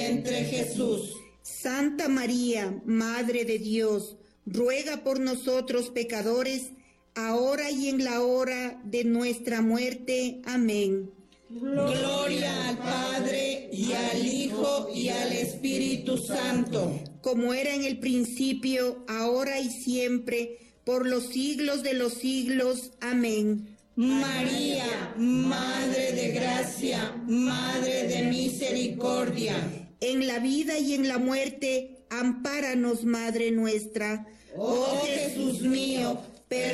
vientre Jesús. Santa María, Madre de Dios, ruega por nosotros pecadores, ahora y en la hora de nuestra muerte. Amén. Gloria al Padre, y al Hijo, y al Espíritu Santo. Como era en el principio, ahora y siempre, por los siglos de los siglos. Amén. María, Madre de Gracia, Madre de Misericordia. En la vida y en la muerte, ampáranos, Madre nuestra. Oh Jesús mío,